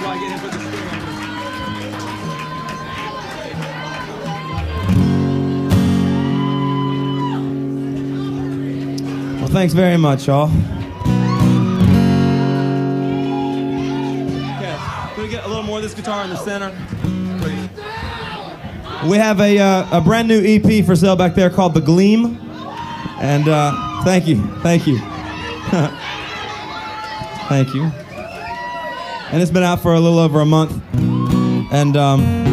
why I get hit with the string on this. Well, thanks very much, y'all. Okay, can we get a little more of this guitar in the center? Please. We have a brand new EP for sale back there called The Gleam. And thank you. Thank you. Thank you. And it's been out for a little over a month. And